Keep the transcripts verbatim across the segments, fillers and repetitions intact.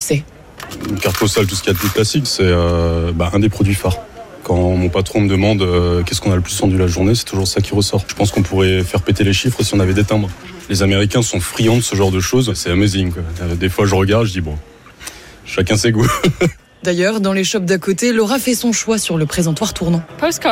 succès. Une carte postale, tout ce qu'il y a de plus classique, c'est euh, bah, un des produits phares. Quand mon patron me demande euh, qu'est-ce qu'on a le plus vendu la journée, c'est toujours ça qui ressort. Je pense qu'on pourrait faire péter les chiffres si on avait des timbres. Les Américains sont friands de ce genre de choses, c'est amazing, quoi. Des fois je regarde, je dis bon, chacun ses goûts. D'ailleurs, dans les shops d'à côté, Laura fait son choix sur le présentoir tournant.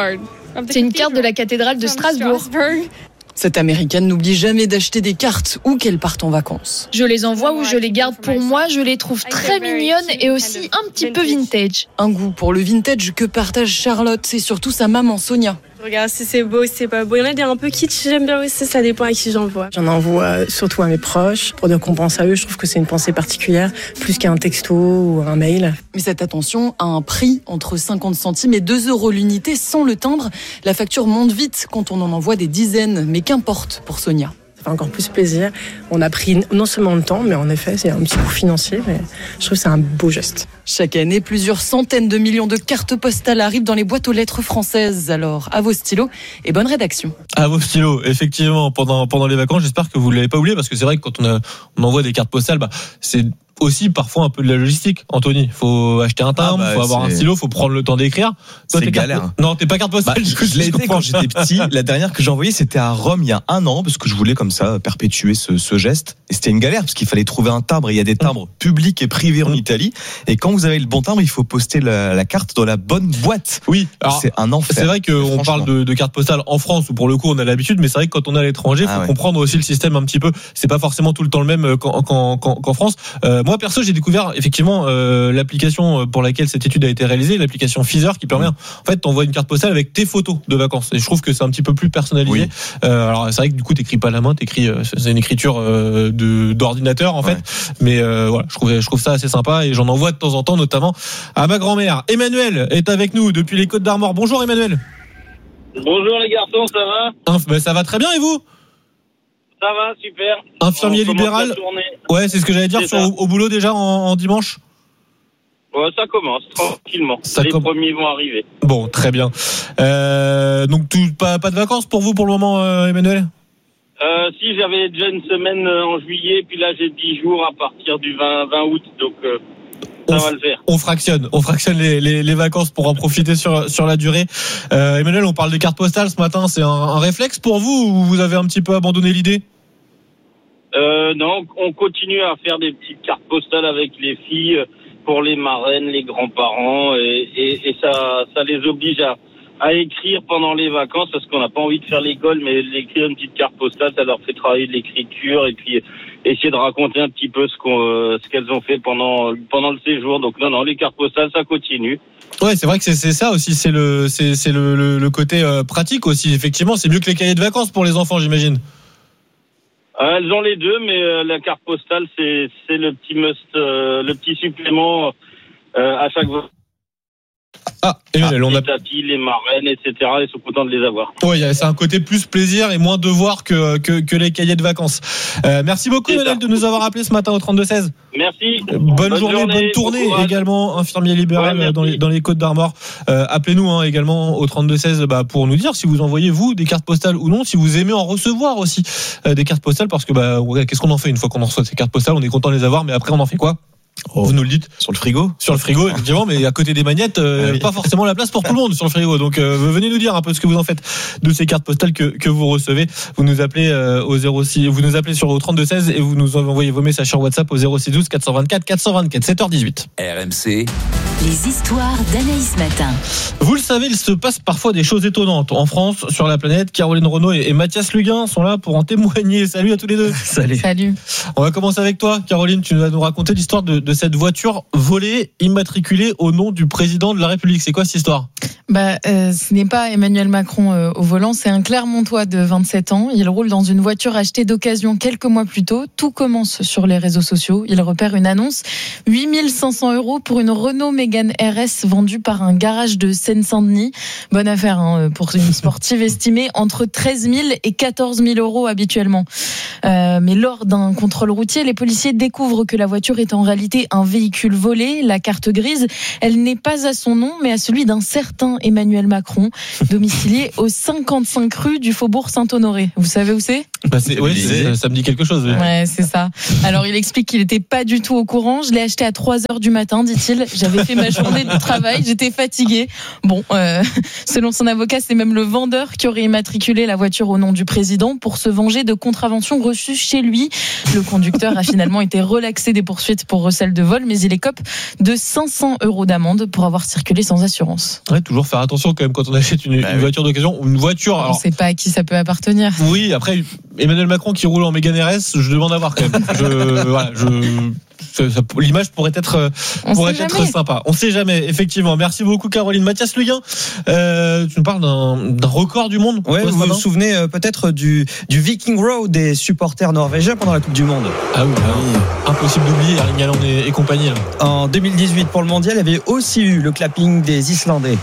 C'est une carte de la cathédrale de Strasbourg. Cette Américaine n'oublie jamais d'acheter des cartes où qu'elle parte en vacances. Je les envoie ou je les garde pour moi, je les trouve très mignonnes et aussi un petit peu vintage. Un goût pour le vintage que partage Charlotte et surtout sa maman Sonia. Regarde si c'est beau, si c'est pas beau. Il y en a des un peu kitsch, j'aime bien aussi, ça dépend à qui j'envoie. J'en envoie surtout à mes proches pour dire qu'on pense à eux. Je trouve que c'est une pensée particulière, plus qu'un texto ou un mail. Mais cette attention a un prix entre cinquante centimes et deux euros l'unité sans le timbre. La facture monte vite quand on en envoie des dizaines, mais qu'importe pour Sonia. Ça fait encore plus plaisir. On a pris non seulement le temps, mais en effet, c'est un petit coût financier. Mais je trouve que c'est un beau geste. Chaque année, plusieurs centaines de millions de cartes postales arrivent dans les boîtes aux lettres françaises. Alors, à vos stylos et bonne rédaction. À vos stylos, effectivement, pendant, pendant les vacances, j'espère que vous ne l'avez pas oublié, parce que c'est vrai que quand on, a, on envoie des cartes postales, bah, c'est aussi parfois un peu de la logistique, Anthony. Il faut acheter un timbre, il ah bah, faut avoir c'est... un stylo, il faut prendre le temps d'écrire. Toi, c'est galère. Carte... Non, t'es pas carte postale. Bah, je l'ai été quand j'étais petit. La dernière que j'ai envoyée, c'était à Rome il y a un an, parce que je voulais comme ça perpétuer ce, ce geste. Et c'était une galère, parce qu'il fallait trouver un timbre. Il y a des timbres mmh. publics et privés en mmh. Italie. Et quand vous avez le bon timbre, il faut poster la, la carte dans la bonne boîte. Oui. Alors, c'est un enfer. C'est vrai qu'on parle de, de carte postale en France, où pour le coup on a l'habitude, mais c'est vrai que quand on est à l'étranger, il faut ah ouais. comprendre aussi le système un petit peu. C'est pas forcément tout le temps le même qu'en, qu'en, qu'en, qu'en France. Euh, moi perso, j'ai découvert effectivement euh, l'application pour laquelle cette étude a été réalisée, l'application Feezer, qui permet en fait t'envoies une carte postale avec tes photos de vacances. Et je trouve que c'est un petit peu plus personnalisé. Oui. Euh, alors c'est vrai que du coup t'écris pas à la main, t'écris, euh, c'est une écriture euh, de d'ordinateur en fait. Ouais. Mais euh, voilà, je trouve je trouve ça assez sympa et j'en envoie de temps en temps, notamment à ma grand-mère. Emmanuel est avec nous depuis les Côtes d'Armor. Bonjour Emmanuel. Bonjour les garçons, ça va? Hein, ben, ça va très bien et vous? Ça va, super. Infirmier libéral. Ouais, c'est ce que j'allais dire sur, au, au boulot déjà en, en dimanche. Ouais, ça commence tranquillement. Ça les com... premiers vont arriver. Bon, très bien. Euh, donc tout, pas, pas de vacances pour vous pour le moment, euh, Emmanuel? Euh, si, j'avais déjà une semaine en juillet, puis là j'ai dix jours à partir du vingt, vingt août, donc euh, ça on, va le faire. On fractionne, on fractionne les, les, les vacances pour en profiter sur, sur la durée. Euh, Emmanuel, on parle des cartes postales ce matin, c'est un, un réflexe pour vous ou vous avez un petit peu abandonné l'idée? Euh, non, on continue à faire des petites cartes postales avec les filles pour les marraines, les grands-parents, et, et, et ça, ça les oblige à, à écrire pendant les vacances parce qu'on n'a pas envie de faire l'école, mais d'écrire une petite carte postale, ça leur fait travailler de l'écriture et puis essayer de raconter un petit peu ce qu'on, euh, ce qu'elles ont fait pendant pendant le séjour. Donc non, non, les cartes postales, ça continue. Ouais, c'est vrai que c'est, c'est ça aussi, c'est le c'est, c'est le, le, le côté euh, pratique aussi. Effectivement, c'est mieux que les cahiers de vacances pour les enfants, j'imagine. Euh, elles ont les deux, mais euh, la carte postale, c'est c'est le petit must, euh, le petit supplément euh, à chaque fois. Ah, Emmanuel, on a les tapis, les marraines, et cetera. Ils sont contents de les avoir. Oui, c'est un côté plus plaisir et moins devoir que que, que les cahiers de vacances. Euh, merci beaucoup, Emmanuel, de nous avoir appelé ce matin au trente-deux seize. Merci. Bonne, bonne journée, journée, bonne tournée bon également, infirmier libéral ouais, dans les dans les Côtes d'Armor. Euh, appelez-nous hein, également au trente-deux seize bah, pour nous dire si vous envoyez vous des cartes postales ou non, si vous aimez en recevoir aussi euh, des cartes postales, parce que bah ouais, qu'est-ce qu'on en fait une fois qu'on en reçoit ces cartes postales? On est content de les avoir, mais après on en fait quoi? Oh. Vous nous le dites. Sur le frigo? Sur le frigo, effectivement, mais à côté des magnettes, euh, ah oui. pas forcément la place pour tout le monde sur le frigo. Donc, euh, venez nous dire un peu ce que vous en faites de ces cartes postales que, que vous recevez. Vous nous appelez euh, au zéro six, vous nous appelez sur le trente-deux seize et vous nous envoyez vos messages sur WhatsApp au zéro six douze quatre cent vingt-quatre quatre cent vingt-quatre, sept heures dix-huit. R M C. Les histoires d'Anaïs Matin. Vous le savez, il se passe parfois des choses étonnantes en France, sur la planète. Caroline Renaud et, et Mathias Luguin sont là pour en témoigner. Salut à tous les deux. Salut. Salut. On va commencer avec toi, Caroline. Tu vas nous raconter l'histoire de, de cette voiture volée, immatriculée au nom du président de la République. C'est quoi cette histoire? Bah, euh, ce n'est pas Emmanuel Macron euh, au volant, c'est un Clermontois de vingt-sept ans. Il roule dans une voiture achetée d'occasion quelques mois plus tôt. Tout commence sur les réseaux sociaux. Il repère une annonce, huit mille cinq cents euros pour une Renault Mégane Mégane R S vendue par un garage de Seine-Saint-Denis. Bonne affaire hein, pour une sportive estimée entre treize mille et quatorze mille euros habituellement. Euh, mais lors d'un contrôle routier, les policiers découvrent que la voiture est en réalité un véhicule volé. La carte grise, elle n'est pas à son nom, mais à celui d'un certain Emmanuel Macron, domicilié au cinquante-cinq rue du Faubourg Saint-Honoré. Vous savez où c'est ? Bah c'est, oui, c'est, ça me dit quelque chose. Oui. Ouais, c'est ça. Alors, il explique qu'il n'était pas du tout au courant. Je l'ai acheté à trois heures du matin, dit-il. J'avais fait ma journée de travail, j'étais fatigué. Bon, euh, selon son avocat, c'est même le vendeur qui aurait immatriculé la voiture au nom du président pour se venger de contraventions reçues chez lui. Le conducteur a finalement été relaxé des poursuites pour recel de vol, mais il écope de cinq cents euros d'amende pour avoir circulé sans assurance. Ouais, toujours faire attention quand même quand on achète une, bah, une voiture d'occasion ou une voiture. Alors, on ne sait pas à qui ça peut appartenir. Oui, après Emmanuel Macron qui roule en Mégane R S, je demande à voir quand même. Je, voilà, je, ça, ça, l'image pourrait être, on pourrait être jamais. sympa. On sait jamais, effectivement. Merci beaucoup, Caroline. Mathias Le Guin, euh, tu nous parles d'un, d'un record du monde. Ouais, vous vous souvenez euh, peut-être du, du Viking Road des supporters norvégiens pendant la Coupe du Monde. Ah oui, ah oui. Impossible d'oublier Erling Haaland et, et compagnie. Là. En deux mille dix-huit, pour le mondial, il y avait aussi eu le clapping des Islandais.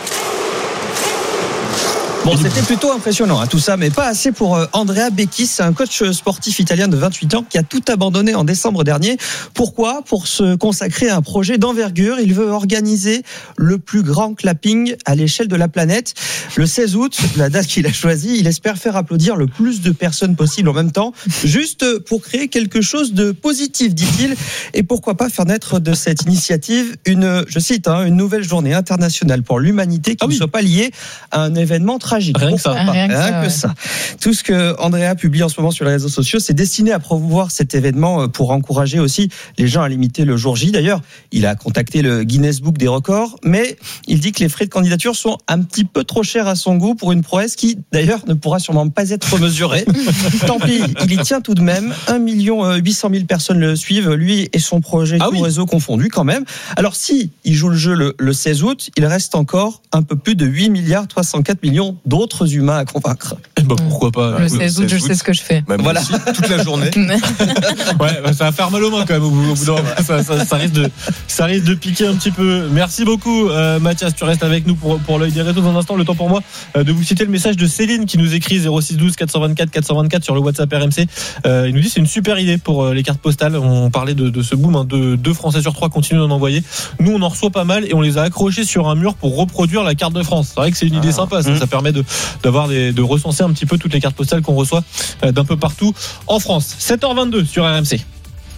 Bon, c'était plutôt impressionnant, hein, tout ça, mais pas assez pour euh, Andrea Becchi. C'est un coach sportif italien de vingt-huit ans qui a tout abandonné en décembre dernier. Pourquoi ? Pour se consacrer à un projet d'envergure. Il veut organiser le plus grand clapping à l'échelle de la planète. Le seize août, la date qu'il a choisie, il espère faire applaudir le plus de personnes possible en même temps, juste pour créer quelque chose de positif, dit-il. Et pourquoi pas faire naître de cette initiative une, je cite, hein, une nouvelle journée internationale pour l'humanité qui ah oui. ne soit pas liée à un événement tragique. Rien que ça. Ah, rien que, rien ça, que ouais. ça. Tout ce que Andrea publie en ce moment sur les réseaux sociaux, c'est destiné à promouvoir cet événement pour encourager aussi les gens à l'imiter le jour J. D'ailleurs, il a contacté le Guinness Book des records, mais il dit que les frais de candidature sont un petit peu trop chers à son goût pour une prouesse qui, d'ailleurs, ne pourra sûrement pas être mesurée. Tant pis, il y tient tout de même. un million huit cent mille personnes le suivent, lui et son projet, ah tout oui. réseau confondu quand même. Alors, si il joue le jeu le, le seize août, il reste encore un peu plus de huit milliards trois cent quatre millions d'autres humains à convaincre. Bah pourquoi pas. Le seize août, je sais ce que je fais. Même voilà, aussi, toute la journée. Ouais, bah ça va faire mal aux mains quand même au bout, au bout d'un moment. Ça, ça, ça risque de, ça risque de piquer un petit peu. Merci beaucoup, euh, Mathias. Tu restes avec nous pour pour l'œil des réseaux dans un instant. Le temps pour moi euh, de vous citer le message de Céline qui nous écrit zéro six douze quatre cent vingt-quatre quatre cent vingt-quatre sur le WhatsApp R M C. Euh, il nous dit c'est une super idée pour euh, les cartes postales. On parlait de, de ce boom, hein, de deux Français sur trois continuent d'en envoyer. Nous, on en reçoit pas mal et on les a accrochés sur un mur pour reproduire la carte de France. C'est vrai que c'est une idée ah, sympa. Ça, mmh. ça permet de d'avoir des, de recenser un petit peu toutes les cartes postales qu'on reçoit d'un peu partout en France. sept heures vingt-deux sur R M C.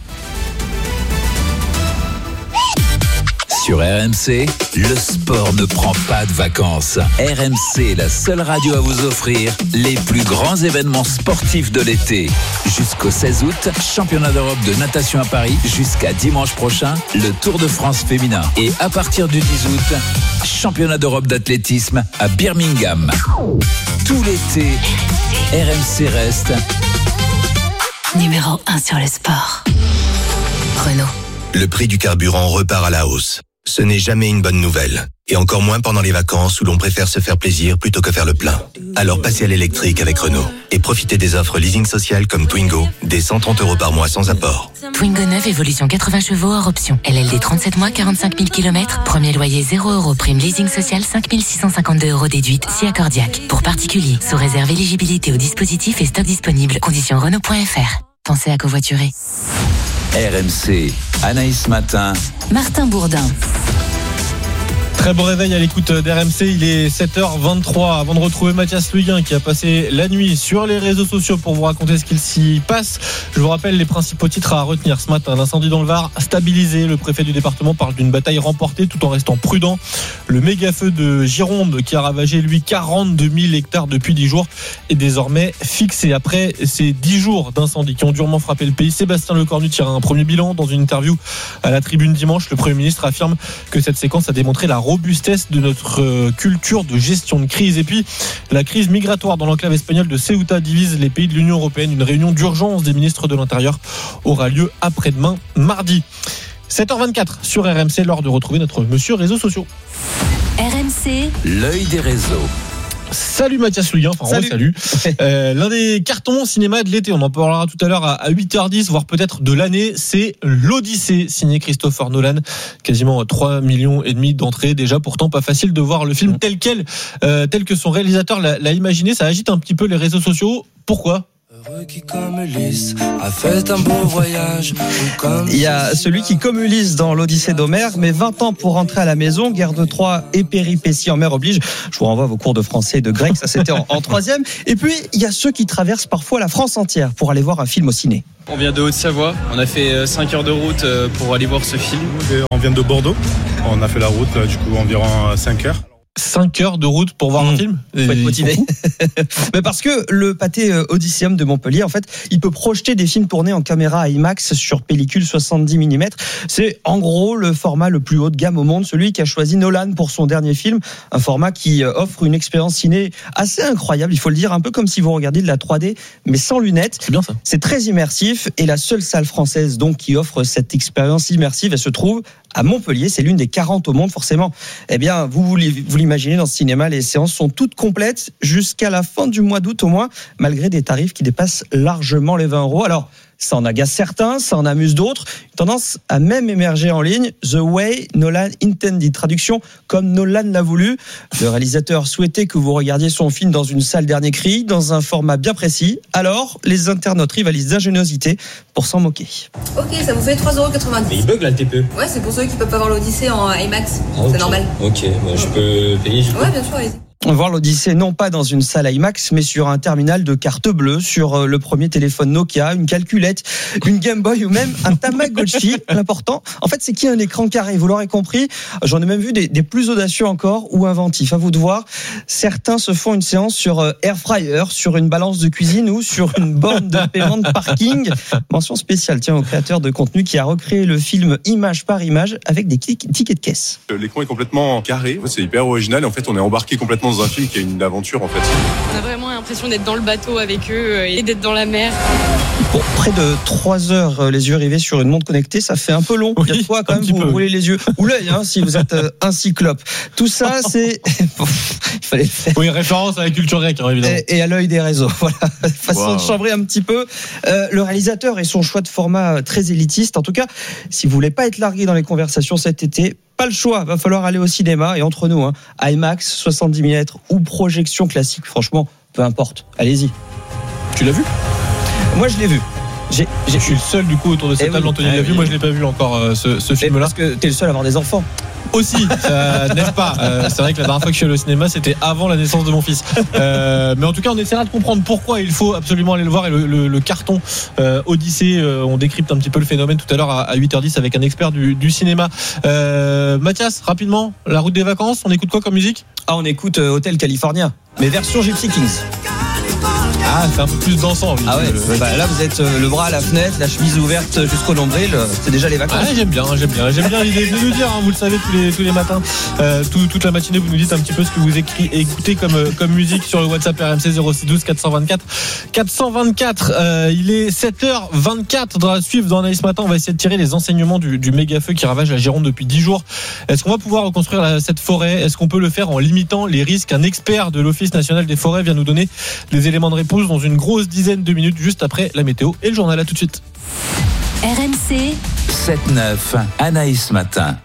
Sur R M C, le sport ne prend pas de vacances. R M C est la seule radio à vous offrir les plus grands événements sportifs de l'été. Jusqu'au seize août, championnat d'Europe de natation à Paris. Jusqu'à dimanche prochain, le Tour de France féminin. Et à partir du dix août, championnat d'Europe d'athlétisme à Birmingham. Tout l'été, R M C reste numéro un sur le sport. Renault. Le prix du carburant repart à la hausse. Ce n'est jamais une bonne nouvelle. Et encore moins pendant les vacances où l'on préfère se faire plaisir plutôt que faire le plein. Alors passez à l'électrique avec Renault. Et profitez des offres leasing social comme Twingo, dès cent trente euros par mois sans apport. Twingo neuf, évolution quatre-vingts chevaux hors option. L L D trente-sept mois, quarante-cinq mille kilomètres. Premier loyer zéro euros. Prime leasing social cinq mille six cent cinquante-deux euros déduite. Si accordiaque. Pour particuliers. Sous réserve éligibilité au dispositif et stock disponible. Conditions Renault point F R. Pensez à covoiturer. R M C, Anaïs Matin, Martin Bourdin. Très bon réveil à l'écoute d'R M C, il est sept heures vingt-trois. Avant de retrouver Mathias Le Guin qui a passé la nuit sur les réseaux sociaux pour vous raconter ce qu'il s'y passe, je vous rappelle les principaux titres à retenir ce matin. L'incendie dans le Var stabilisé, le préfet du département parle d'une bataille remportée tout en restant prudent. Le méga feu de Gironde qui a ravagé lui quarante-deux mille hectares depuis dix jours est désormais fixé. Après ces dix jours d'incendie qui ont durement frappé le pays, Sébastien Lecornu tire un premier bilan. Dans une interview à la Tribune dimanche, le Premier ministre affirme que cette séquence a démontré la robustesse de notre culture de gestion de crise. Et puis la crise migratoire dans l'enclave espagnole de Ceuta divise les pays de l'Union européenne. Une réunion d'urgence des ministres de l'Intérieur aura lieu après-demain mardi. sept heures vingt-quatre sur R M C, l'heure de retrouver notre monsieur réseaux sociaux. R M C, l'œil des réseaux. Salut Mathias Luguin, enfin salut, salut. Euh, l'un des cartons cinéma de l'été, on en parlera tout à l'heure à huit heures dix, voire peut-être de l'année, c'est l'Odyssée, signé Christopher Nolan, quasiment trois millions et demi d'entrées déjà, pourtant pas facile de voir le film tel quel, euh, tel que son réalisateur l'a, l'a imaginé, ça agite un petit peu les réseaux sociaux, pourquoi ? Il y a celui qui comme Ulysse dans l'Odyssée d'Homère, mais vingt ans pour rentrer à la maison, guerre de Troie et péripéties en mer oblige. Je vous renvoie à vos cours de français et de grec, ça c'était en, en troisième. Et puis il y a ceux qui traversent parfois la France entière pour aller voir un film au ciné. On vient de Haute-Savoie, on a fait cinq heures de route pour aller voir ce film. Et on vient de Bordeaux, on a fait la route du coup environ cinq heures. cinq heures de route pour voir mmh. un film. Faut être motivé. Mais parce que le pâté Odysseum de Montpellier, en fait, il peut projeter des films tournés en caméra IMAX sur pellicule soixante-dix millimètres. C'est en gros le format le plus haut de gamme au monde, celui qu'a choisi Nolan pour son dernier film. Un format qui offre une expérience ciné assez incroyable, il faut le dire, un peu comme si vous regardiez de la trois D, mais sans lunettes. C'est bien ça. C'est très immersif et la seule salle française donc qui offre cette expérience immersive, elle se trouve à Montpellier, c'est l'une des quarante au monde forcément. Eh bien, vous, vous, vous l'imaginez, dans ce cinéma, les séances sont toutes complètes jusqu'à la fin du mois d'août au moins, malgré des tarifs qui dépassent largement les vingt euros. Alors, ça en agace certains, ça en amuse d'autres. Une tendance à même émerger en ligne, The Way Nolan Intended, traduction comme Nolan l'a voulu. Le réalisateur souhaitait que vous regardiez son film dans une salle dernier cri, dans un format bien précis. Alors, les internautes rivalisent d'ingéniosité pour s'en moquer. Ok, ça vous fait trois euros quatre-vingt-dix. Mais il bug là le T P E. Ouais, c'est pour ceux qui peuvent pas voir l'Odyssée en IMAX. Ah, okay. C'est normal. Ok, bah, je peux payer du coup. Ouais, bien sûr, allez-y. On va voir l'Odyssée non pas dans une salle IMAX, mais sur un terminal de carte bleue, sur le premier téléphone Nokia, une calculette, une Game Boy ou même un Tamagotchi. L'important, en fait, c'est qu'il y a un écran carré. Vous l'aurez compris. J'en ai même vu des, des plus audacieux encore ou inventifs. À vous de voir. Certains se font une séance sur Air Fryer, sur une balance de cuisine ou sur une borne de paiement de parking. Mention spéciale, tiens, au créateur de contenu qui a recréé le film image par image avec des tickets de caisse. L'écran est complètement carré. C'est hyper original. Et en fait, on est embarqué complètement dans un film qui est une aventure en fait. On a vraiment l'impression d'être dans le bateau avec eux et d'être dans la mer. Pour près de trois heures, les yeux rivés sur une montre connectée, ça fait un peu long. Oui, il y a de fois quand même vous peu, roulez oui. les yeux ou l'œil hein, si vous êtes un cyclope. Tout ça, c'est il fallait le faire. Oui, référence à la culture grecque, hein, évidemment. Et, et à l'œil des réseaux. Voilà, façon wow. de chambrer un petit peu. Euh, le réalisateur et son choix de format très élitiste. En tout cas, si vous voulez pas être largué dans les conversations cet été, pas le choix, va falloir aller au cinéma et entre nous, hein, IMAX, soixante-dix millimètres ou projection classique, franchement, peu importe, allez-y. Tu l'as vu ? Moi je l'ai vu. J'ai, j'ai... Je suis le seul du coup autour de cette eh table, oui. Anthony eh l'a oui. vu, moi je l'ai pas vu encore euh, ce, ce film-là. Parce que t'es le seul à avoir des enfants. Aussi, euh, n'est-ce pas euh, C'est vrai que la dernière fois que je suis allé au cinéma, c'était avant la naissance de mon fils. Euh, mais en tout cas, on essaiera de comprendre pourquoi il faut absolument aller le voir. Et le, le, le carton euh, Odyssée, euh, on décrypte un petit peu le phénomène tout à l'heure à, à huit heures dix avec un expert du, du cinéma. Euh, Mathias, rapidement, la route des vacances, on écoute quoi comme musique ? Ah, on écoute euh, Hotel California, mais version Gypsy Kings. Ah, c'est un peu plus dansant. Oui. Ah ouais, le... bah, là vous êtes euh, le bras à la fenêtre, la chemise ouverte jusqu'au nombril, euh, c'est déjà les vacances. Ah, j'aime bien, j'aime bien, j'aime bien l'idée de nous dire, hein, vous le savez tous les tous les matins, euh, tout, toute la matinée vous nous dites un petit peu ce que vous écrit, écoutez comme comme musique sur le WhatsApp R M C zéro six douze quatre cent vingt-quatre quatre cent vingt-quatre. Euh, il est sept heures vingt-quatre dans la suite dans Anaïs Matin, on va essayer de tirer les enseignements du, du méga feu qui ravage la Gironde depuis dix jours. Est-ce qu'on va pouvoir reconstruire la, cette forêt ? Est-ce qu'on peut le faire en limitant les risques ? Un expert de l'Office national des forêts vient nous donner des éléments de réponse dans une grosse dizaine de minutes juste après la météo et le journal. À tout de suite. R M C sept neuf Anaïs Matin.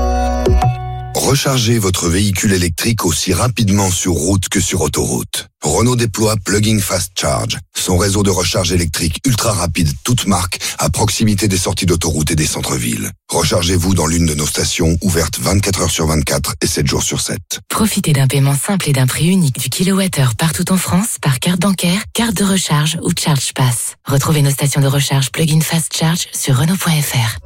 Rechargez votre véhicule électrique aussi rapidement sur route que sur autoroute. Renault déploie Plug-in Fast Charge, son réseau de recharge électrique ultra rapide, toute marque, à proximité des sorties d'autoroute et des centres-villes. Rechargez-vous dans l'une de nos stations ouvertes vingt-quatre heures sur vingt-quatre et sept jours sur sept. Profitez d'un paiement simple et d'un prix unique du kilowattheure partout en France par carte bancaire, carte de recharge ou Charge Pass. Retrouvez nos stations de recharge Plug-in Fast Charge sur Renault point F R.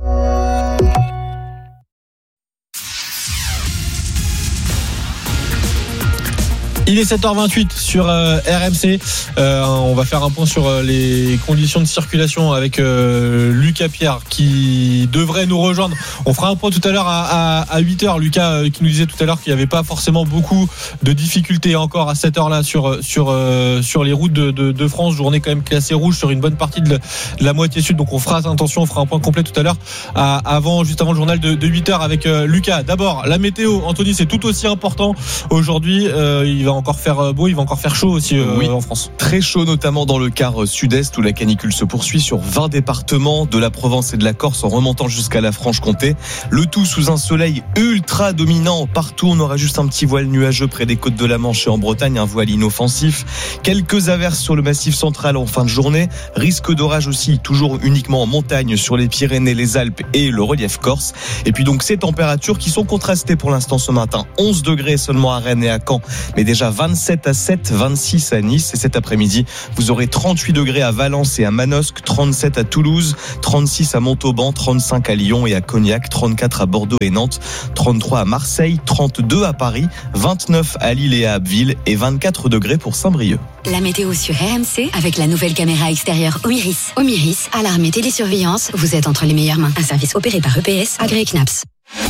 Il est sept heures vingt-huit sur euh, R M C. Euh, on va faire un point sur euh, les conditions de circulation avec euh, Lucas Pierre qui devrait nous rejoindre. On fera un point tout à l'heure à, à, à huit heures. Lucas euh, qui nous disait tout à l'heure qu'il n'y avait pas forcément beaucoup de difficultés encore à cette heure-là sur, sur, euh, sur les routes de, de, de France. Journée quand même classée rouge sur une bonne partie de, de la moitié sud. Donc on fera attention, on fera un point complet tout à l'heure à, avant, juste avant le journal de, de huit heures avec euh, Lucas. D'abord, la météo. Anthony, c'est tout aussi important aujourd'hui. Euh, il va encore faire beau, il va encore faire chaud aussi euh, oui, en France. Très chaud, notamment dans le quart sud-est où la canicule se poursuit sur vingt départements de la Provence et de la Corse en remontant jusqu'à la Franche-Comté. Le tout sous un soleil ultra dominant. Partout, on aura juste un petit voile nuageux près des côtes de la Manche et en Bretagne, un voile inoffensif. Quelques averses sur le massif central en fin de journée. Risque d'orage aussi, toujours uniquement en montagne sur les Pyrénées, les Alpes et le relief corse. Et puis donc ces températures qui sont contrastées pour l'instant ce matin. onze degrés seulement à Rennes et à Caen, mais déjà vingt-sept à Sète, vingt-six à Nice. Et cet après-midi, vous aurez trente-huit degrés à Valence et à Manosque, trente-sept à Toulouse, trente-six à Montauban, trente-cinq à Lyon et à Cognac, trente-quatre à Bordeaux et Nantes, trente-trois à Marseille, trente-deux à Paris, vingt-neuf à Lille et à Abbeville et vingt-quatre degrés pour Saint-Brieuc. La météo sur R M C avec la nouvelle caméra extérieure Omiris. Omiris, alarme et télésurveillance, vous êtes entre les meilleures mains. Un service opéré par E P S, agréé C N A P S.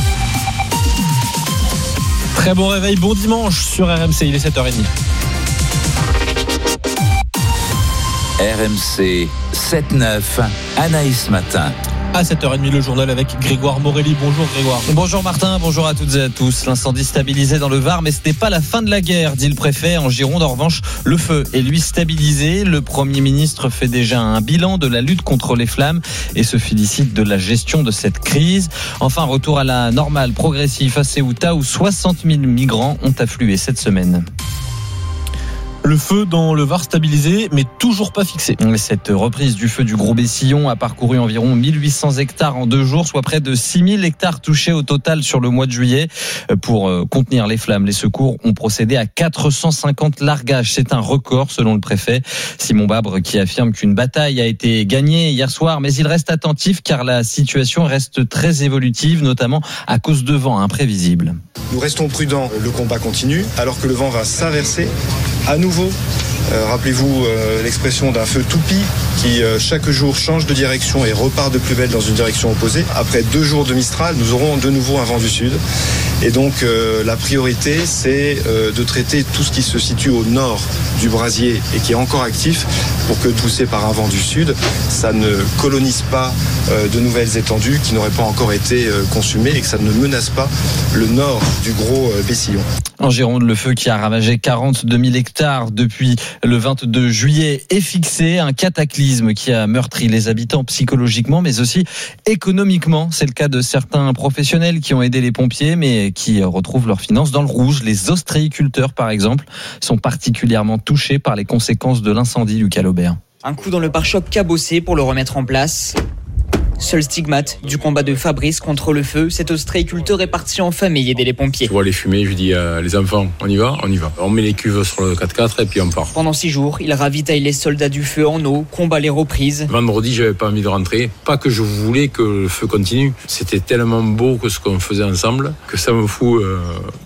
Très bon réveil, bon dimanche sur R M C, il est sept heures trente. R M C sept neuf, Anaïs Matin. À sept heures trente, le journal avec Grégoire Morelli. Bonjour Grégoire. Bonjour Martin, bonjour à toutes et à tous. L'incendie stabilisé dans le Var, mais ce n'est pas la fin de la guerre, dit le préfet. En Gironde, en revanche, le feu est lui stabilisé. Le Premier ministre fait déjà un bilan de la lutte contre les flammes et se félicite de la gestion de cette crise. Enfin, retour à la normale progressive à Ceuta où soixante mille migrants ont afflué cette semaine. Le feu dans le Var stabilisé, mais toujours pas fixé. Cette reprise du feu du Gros Bessillon a parcouru environ mille huit cents hectares en deux jours, soit près de six mille hectares touchés au total sur le mois de juillet. Pour contenir les flammes, les secours ont procédé à quatre cent cinquante largages. C'est un record selon le préfet Simon Babre qui affirme qu'une bataille a été gagnée hier soir, mais il reste attentif car la situation reste très évolutive, notamment à cause de vents imprévisibles. Nous restons prudents, le combat continue alors que le vent va s'inverser à nouveau. Euh, rappelez-vous euh, l'expression d'un feu toupie qui euh, chaque jour change de direction et repart de plus belle dans une direction opposée. Après deux jours de Mistral, nous aurons de nouveau un vent du sud. Et donc euh, la priorité, c'est euh, de traiter tout ce qui se situe au nord du brasier et qui est encore actif pour que, poussé par un vent du sud, ça ne colonise pas euh, de nouvelles étendues qui n'auraient pas encore été euh, consumées et que ça ne menace pas le nord du Gros euh, Bessillon. En Gironde, le feu qui a ravagé quarante-deux mille hectares depuis le vingt-deux juillet est fixé. Un cataclysme qui a meurtri les habitants psychologiquement, mais aussi économiquement. C'est le cas de certains professionnels qui ont aidé les pompiers, mais qui retrouvent leurs finances dans le rouge. Les ostréiculteurs, par exemple, sont particulièrement touchés par les conséquences de l'incendie du Calobert. Un coup dans le pare-choc cabossé pour le remettre en place. Seul stigmate du combat de Fabrice contre le feu, cet ostréiculteur est parti en famille aider les pompiers. Je vois les fumées, je dis euh, les enfants, on y va, on y va. On met les cuves sur le quatre-quatre et puis on part. Pendant six jours, il ravitaille les soldats du feu en eau, combat les reprises. Vendredi, j'avais pas envie de rentrer. Pas que je voulais que le feu continue. C'était tellement beau que ce qu'on faisait ensemble que ça me fout... Euh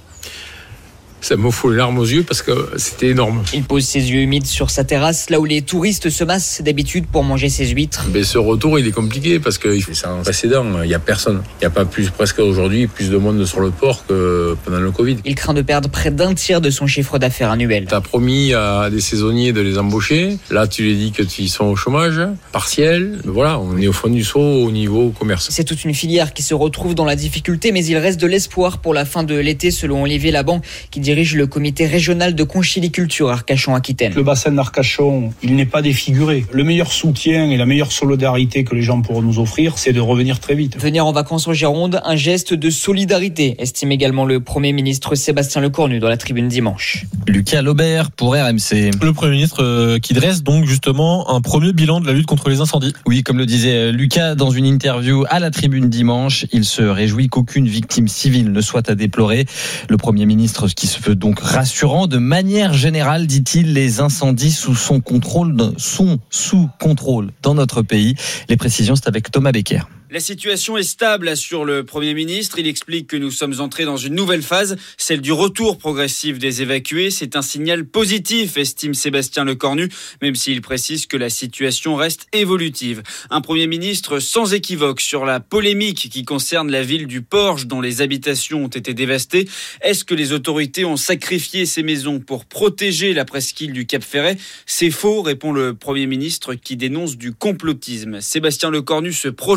Ça me fout les larmes aux yeux parce que c'était énorme. Il pose ses yeux humides sur sa terrasse, là où les touristes se massent d'habitude pour manger ses huîtres. Mais ce retour, il est compliqué parce que c'est un précédent. Il n'y a personne. Il n'y a pas plus, presque aujourd'hui, plus de monde sur le port que pendant le Covid. Il craint de perdre près d'un tiers de son chiffre d'affaires annuel. Tu as promis à des saisonniers de les embaucher. Là, tu les dis que tu sont au chômage partiel. Mais voilà, on est au fond du seau au niveau commerce. C'est toute une filière qui se retrouve dans la difficulté, mais il reste de l'espoir pour la fin de l'été, selon Olivier Laban, qui dirige le comité régional de conchiliculture Arcachon-Aquitaine. Le bassin d'Arcachon, il n'est pas défiguré. Le meilleur soutien et la meilleure solidarité que les gens pourront nous offrir, c'est de revenir très vite. Venir en vacances en Gironde, un geste de solidarité, estime également le Premier ministre Sébastien Lecornu dans la tribune dimanche. Lucas Laubert pour R M C. Le Premier ministre qui dresse donc justement un premier bilan de la lutte contre les incendies. Oui, comme le disait Lucas dans une interview à la tribune dimanche, il se réjouit qu'aucune victime civile ne soit à déplorer. Le Premier ministre qui se veut donc rassurant. De manière générale, dit-il, les incendies sous son contrôle sont sous contrôle dans notre pays. Les précisions, c'est avec Thomas Becker. La situation est stable, assure le Premier ministre. Il explique que nous sommes entrés dans une nouvelle phase, celle du retour progressif des évacués. C'est un signal positif, estime Sébastien Lecornu, même s'il précise que la situation reste évolutive. Un Premier ministre sans équivoque sur la polémique qui concerne la ville du Porge, dont les habitations ont été dévastées. Est-ce que les autorités ont sacrifié ces maisons pour protéger la presqu'île du Cap-Ferret ? C'est faux, répond le Premier ministre qui dénonce du complotisme. Sébastien Lecornu se projette sur la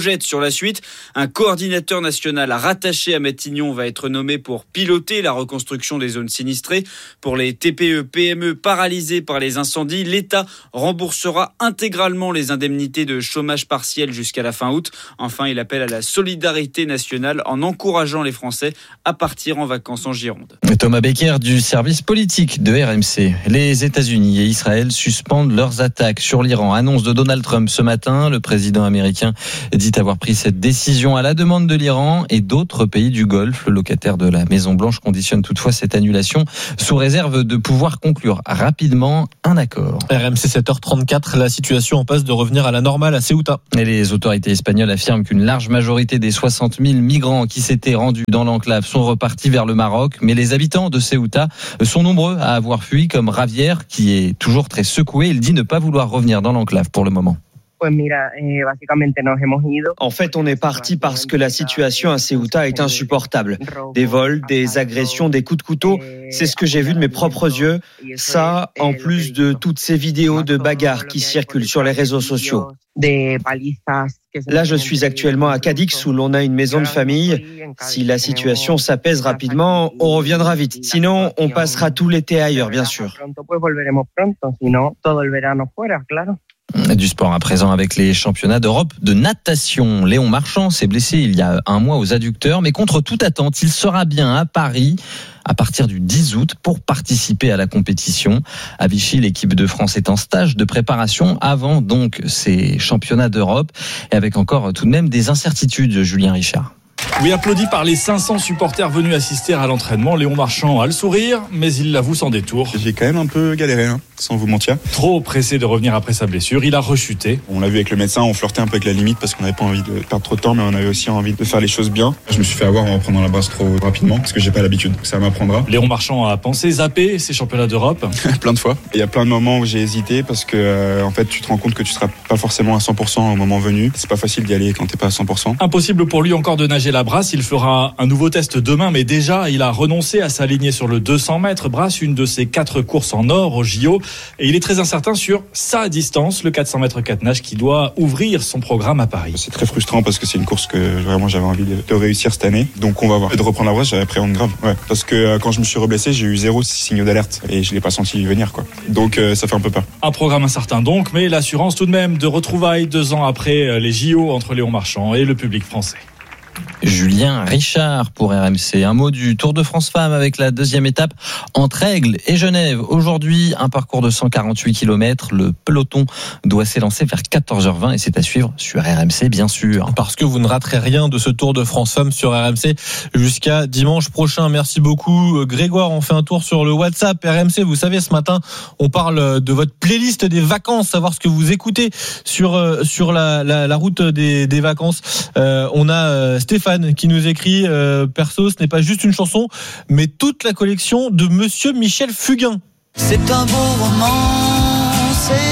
la suite. Un coordinateur national rattaché à Matignon va être nommé pour piloter la reconstruction des zones sinistrées. Pour les T P E P M E paralysés par les incendies, l'État remboursera intégralement les indemnités de chômage partiel jusqu'à la fin août. Enfin, il appelle à la solidarité nationale en encourageant les Français à partir en vacances en Gironde. Thomas Becker du service politique de R M C. Les États-Unis et Israël suspendent leurs attaques sur l'Iran. Annonce de Donald Trump ce matin. Le président américain dit avoir pris cette décision à la demande de l'Iran et d'autres pays du Golfe. Le locataire de la Maison-Blanche conditionne toutefois cette annulation sous réserve de pouvoir conclure rapidement un accord. R M C sept heures trente-quatre, la situation en passe de revenir à la normale à Ceuta. Et les autorités espagnoles affirment qu'une large majorité des soixante mille migrants qui s'étaient rendus dans l'enclave sont repartis vers le Maroc. Mais les habitants de Ceuta sont nombreux à avoir fui, comme Javier, qui est toujours très secoué. Il dit ne pas vouloir revenir dans l'enclave pour le moment. En fait, on est parti parce que la situation à Ceuta est insupportable. Des vols, des agressions, des coups de couteau, c'est ce que j'ai vu de mes propres yeux. Ça, en plus de toutes ces vidéos de bagarres qui circulent sur les réseaux sociaux. Là, je suis actuellement à Cadix où l'on a une maison de famille. Si la situation s'apaise rapidement, on reviendra vite. Sinon, on passera tout l'été ailleurs, bien sûr. Du sport à présent avec les championnats d'Europe de natation. Léon Marchand s'est blessé il y a un mois aux adducteurs, mais contre toute attente, il sera bien à Paris à partir du dix août pour participer à la compétition. À Vichy, l'équipe de France est en stage de préparation avant donc ces championnats d'Europe et avec encore tout de même des incertitudes, Julien Richard. Oui, applaudi par les cinq cents supporters venus assister à l'entraînement. Léon Marchand a le sourire, mais il l'avoue sans détour. J'ai quand même un peu galéré, hein, sans vous mentir. Trop pressé de revenir après sa blessure, il a rechuté. On l'a vu avec le médecin, on flirtait un peu avec la limite parce qu'on n'avait pas envie de perdre trop de temps, mais on avait aussi envie de faire les choses bien. Je me suis fait avoir en reprenant la brasse trop rapidement parce que j'ai pas l'habitude. Ça m'apprendra. Léon Marchand a pensé zapper ces championnats d'Europe. Plein de fois. Il y a plein de moments où j'ai hésité parce que euh, en fait, tu te rends compte que tu seras pas forcément à cent pour cent au moment venu. C'est pas facile d'y aller quand t'es pas à cent pour cent. Impossible pour lui encore de nager la brasse. Il fera un nouveau test demain, mais déjà, il a renoncé à s'aligner sur le deux cents mètres brasse, une de ses quatre courses en or au J O. Et il est très incertain sur sa distance, le quatre cents mètres quatre nages, qui doit ouvrir son programme à Paris. C'est très frustrant parce que c'est une course que vraiment j'avais envie de, de réussir cette année. Donc on va voir. Et de reprendre la brasse, j'avais appréhendé grave. Ouais. Parce que euh, quand je me suis reblessé, j'ai eu zéro signaux d'alerte et je l'ai pas senti venir, quoi. Donc euh, ça fait un peu peur. Un programme incertain donc, mais l'assurance tout de même de retrouvailles deux ans après les J O entre Léon Marchand et le public français. Julien Richard pour R M C. Un mot du Tour de France Femmes avec la deuxième étape entre Aigle et Genève. Aujourd'hui, un parcours de cent quarante-huit kilomètres. Le peloton doit s'élancer vers quatorze heures vingt et c'est à suivre sur R M C, bien sûr. Parce que vous ne raterez rien de ce Tour de France Femmes sur R M C jusqu'à dimanche prochain. Merci beaucoup, Grégoire. On fait un tour sur le WhatsApp R M C. Vous savez, ce matin, on parle de votre playlist des vacances, savoir ce que vous écoutez sur, sur la, la, la route des, des vacances. Euh, on a euh, Stéphane qui nous écrit euh, perso, ce n'est pas juste une chanson, mais toute la collection de Monsieur Michel Fugain. C'est un beau roman, c'est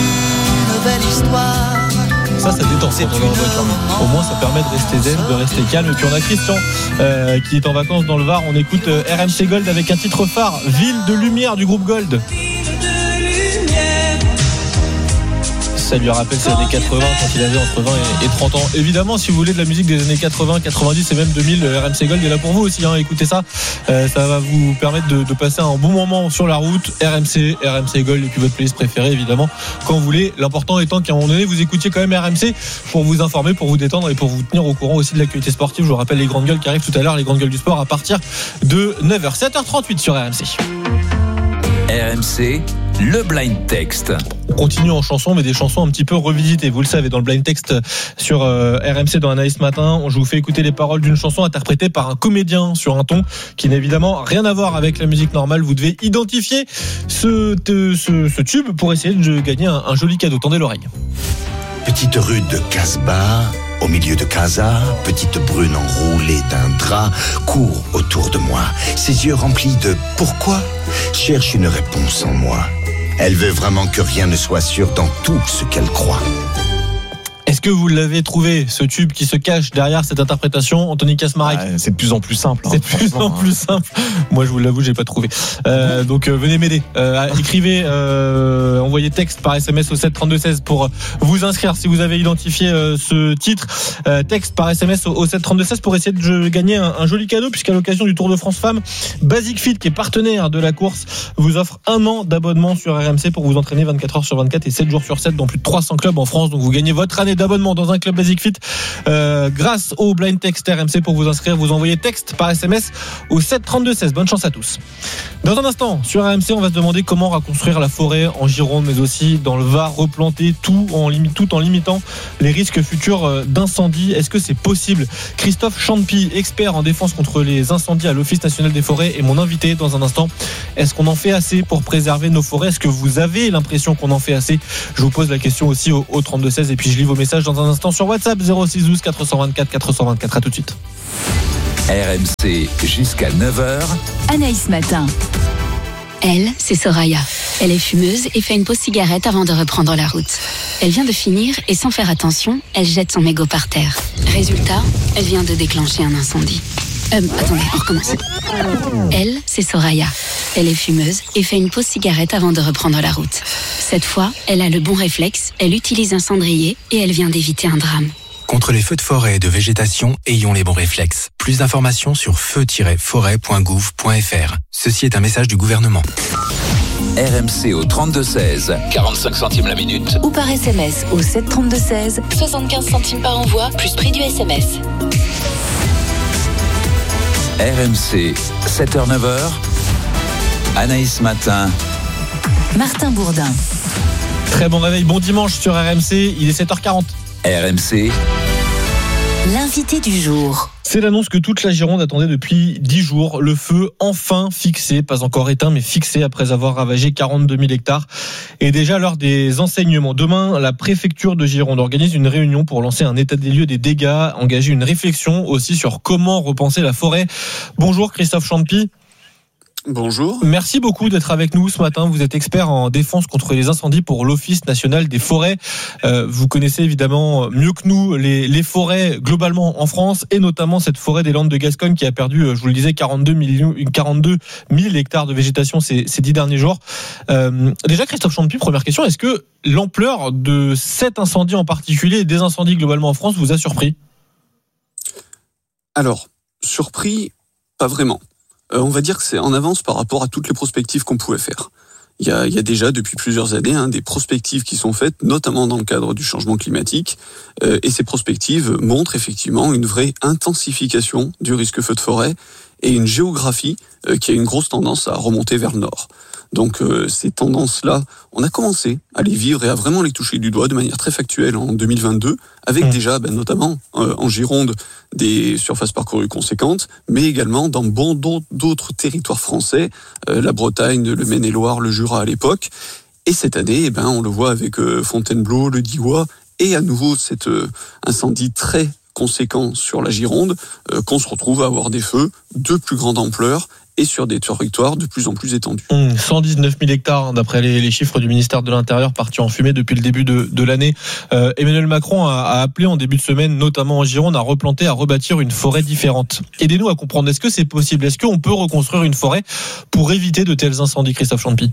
une belle histoire. Ça, ça détend quand on est en voiture. Au moins, ça permet de rester zen, de rester calme. Et puis on a Christian euh, qui est en vacances dans le Var. On écoute euh, R M C Gold avec un titre phare, Ville de Lumière du groupe Gold. Ça lui rappelle ses années quatre-vingts quand il avait entre vingt et trente ans. Évidemment, si vous voulez de la musique des années quatre-vingts, quatre-vingt-dix et même deux mille, R M C Gold est là pour vous aussi, hein. Écoutez ça, euh, ça va vous permettre de, de passer un bon moment sur la route. R M C, R M C Gold et puis votre playlist préférée évidemment quand vous voulez. L'important étant qu'à un moment donné vous écoutiez quand même R M C pour vous informer, pour vous détendre et pour vous tenir au courant aussi de l'actualité sportive. Je vous rappelle les grandes gueules qui arrivent tout à l'heure, les grandes gueules du sport à partir de neuf heures. sept heures trente-huit sur R M C. R M C, le blind text. On continue en chansons, mais des chansons un petit peu revisitées. Vous le savez, dans le blind text sur euh, R M C dans Anaïs Matin, je vous fais écouter les paroles d'une chanson interprétée par un comédien sur un ton qui n'a évidemment rien à voir avec la musique normale. Vous devez identifier ce, ce, ce tube pour essayer de gagner un, un joli cadeau. Tendez l'oreille. Petite rue de Casbah, au milieu de Casa, petite brune enroulée d'un drap, court autour de moi. Ses yeux remplis de « pourquoi ?» cherche une réponse en moi. Elle veut vraiment que rien ne soit sûr dans tout ce qu'elle croit. Est-ce que vous l'avez trouvé, ce tube qui se cache derrière cette interprétation, Anthony Kasmarek? Ah, c'est de plus en plus simple. C'est de plus en plus simple. Moi, je vous l'avoue, j'ai pas trouvé. Euh, donc, euh, venez m'aider. Euh, écrivez, euh, envoyez texte par S M S au sept trente-deux seize pour vous inscrire si vous avez identifié euh, ce titre. Euh, texte par S M S au, au sept trente-deux seize pour essayer de gagner un, un joli cadeau, puisqu'à l'occasion du Tour de France Femmes, Basic Fit, qui est partenaire de la course, vous offre un an d'abonnement sur R M C pour vous entraîner vingt-quatre heures sur vingt-quatre et sept jours sur sept dans plus de trois cents clubs en France. Donc, vous gagnez votre année d'abonnement dans un club Basic Fit euh, grâce au blind text R M C. Pour vous inscrire, vous envoyez texte par S M S au sept trente-deux seize. Bonne chance à tous. Dans un instant, sur R M C, on va se demander comment reconstruire la forêt en Gironde, mais aussi dans le Var, replanter tout en, limi- tout en limitant les risques futurs d'incendie. Est-ce que c'est possible? Christophe Champy, expert en défense contre les incendies à l'Office national des forêts, est mon invité dans un instant. Est-ce qu'on en fait assez pour préserver nos forêts? Est-ce que vous avez l'impression qu'on en fait assez? Je vous pose la question aussi au, au trente-deux seize et puis je lis vos messages dans un instant sur WhatsApp zéro six douze quatre cent vingt-quatre quatre cent vingt-quatre. À tout de suite. R M C jusqu'à neuf heures. Anaïs Matin. Elle, c'est Soraya. Elle est fumeuse et fait une pause cigarette avant de reprendre la route. Elle vient de finir et sans faire attention, elle jette son mégot par terre. Résultat, elle vient de déclencher un incendie. Euh, attendez, on recommence. Elle, c'est Soraya. Elle est fumeuse et fait une pause cigarette avant de reprendre la route. Cette fois, elle a le bon réflexe, elle utilise un cendrier et elle vient d'éviter un drame. Contre les feux de forêt et de végétation, ayons les bons réflexes. Plus d'informations sur feu tiret forêt point gouv point f r. Ceci est un message du gouvernement. R M C au trente-deux seize, quarante-cinq centimes la minute. Ou par S M S au sept trente-deux seize, soixante-quinze centimes par envoi, plus prix du S M S. R M C, sept heures neuf heures. Anaïs Matin. Martin Bourdin. Très bon réveil, bon dimanche sur R M C, il est sept heures quarante. R M C. L'invité du jour. C'est l'annonce que toute la Gironde attendait depuis dix jours. Le feu enfin fixé, pas encore éteint, mais fixé après avoir ravagé quarante-deux mille hectares. Et déjà l'heure des enseignements. Demain, la préfecture de Gironde organise une réunion pour lancer un état des lieux des dégâts, engager une réflexion aussi sur comment repenser la forêt. Bonjour Christophe Champy. Bonjour. Merci beaucoup d'être avec nous ce matin. Vous êtes expert en défense contre les incendies pour l'Office national des forêts. Euh, vous connaissez évidemment mieux que nous les, les forêts globalement en France et notamment cette forêt des Landes de Gascogne qui a perdu, je vous le disais, quarante-deux mille hectares de végétation ces, ces dix derniers jours. Euh, déjà, Christophe Champy, première question, est-ce que l'ampleur de cet incendie en particulier et des incendies globalement en France vous a surpris? Alors, surpris, pas vraiment. Euh, on va dire que c'est en avance par rapport à toutes les prospectives qu'on pouvait faire. Il y a, il y a déjà depuis plusieurs années hein, des prospectives qui sont faites, notamment dans le cadre du changement climatique, euh, et ces prospectives montrent effectivement une vraie intensification du risque feu de forêt et une géographie euh, qui a une grosse tendance à remonter vers le nord. Donc euh, ces tendances-là, on a commencé à les vivre et à vraiment les toucher du doigt de manière très factuelle en deux mille vingt-deux, avec mmh. déjà ben, notamment euh, en Gironde des surfaces parcourues conséquentes, mais également dans bon d'autres territoires français, euh, la Bretagne, le Maine-et-Loire, le Jura à l'époque. Et cette année, eh ben, on le voit avec euh, Fontainebleau, le Diois, et à nouveau cet euh, incendie très conséquent sur la Gironde, euh, qu'on se retrouve à avoir des feux de plus grande ampleur et sur des territoires de plus en plus étendus. Mmh, cent dix-neuf mille hectares, d'après les, les chiffres du ministère de l'Intérieur, partis en fumée depuis le début de, de l'année. Euh, Emmanuel Macron a, a appelé en début de semaine, notamment en Gironde, à replanter, à rebâtir une forêt différente. Aidez-nous à comprendre, est-ce que c'est possible? Est-ce qu'on peut reconstruire une forêt pour éviter de tels incendies, Christophe Champy?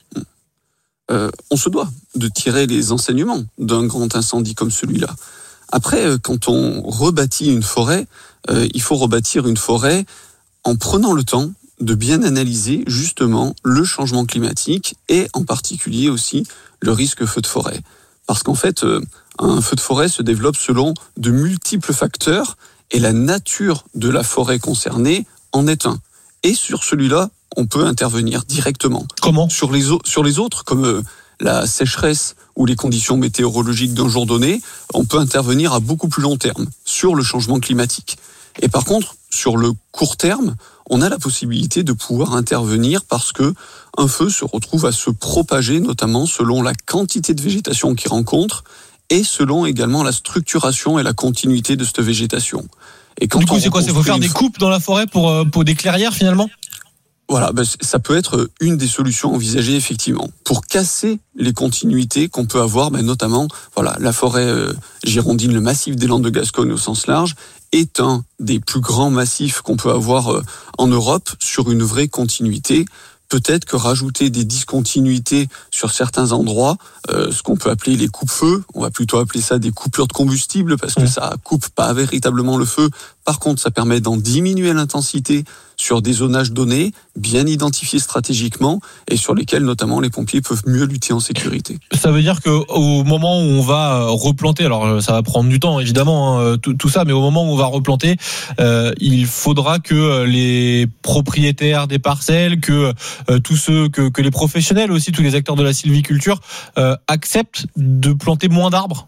euh, On se doit de tirer les enseignements d'un grand incendie comme celui-là. Après, quand on rebâtit une forêt, euh, il faut rebâtir une forêt en prenant le temps de bien analyser justement le changement climatique et en particulier aussi le risque feu de forêt. Parce qu'en fait, un feu de forêt se développe selon de multiples facteurs et la nature de la forêt concernée en est un. Et sur celui-là, on peut intervenir directement. Comment ? Sur les, au- sur les autres, comme la sécheresse ou les conditions météorologiques d'un jour donné, on peut intervenir à beaucoup plus long terme sur le changement climatique. Et par contre, sur le court terme, on a la possibilité de pouvoir intervenir parce que un feu se retrouve à se propager, notamment selon la quantité de végétation qu'il rencontre et selon également la structuration et la continuité de cette végétation. Et quand du coup, on c'est quoi? Il faut faire des coupes dans la forêt pour, pour des clairières finalement? Voilà, ben, ça peut être une des solutions envisagées effectivement pour casser les continuités qu'on peut avoir, ben, notamment voilà la forêt euh, girondine, le massif des Landes de Gascogne au sens large, est un des plus grands massifs qu'on peut avoir euh, en Europe sur une vraie continuité. Peut-être que rajouter des discontinuités sur certains endroits, euh, ce qu'on peut appeler les coupe-feux, on va plutôt appeler ça des coupures de combustible parce que ça coupe pas véritablement le feu. Par contre, ça permet d'en diminuer l'intensité sur des zonages donnés, bien identifiés stratégiquement et sur lesquels notamment les pompiers peuvent mieux lutter en sécurité. Ça veut dire qu'au moment où on va replanter, alors ça va prendre du temps évidemment, hein, tout, tout ça, mais au moment où on va replanter, euh, il faudra que les propriétaires des parcelles, que euh, tous ceux, que, que les professionnels aussi, tous les acteurs de la sylviculture euh, acceptent de planter moins d'arbres.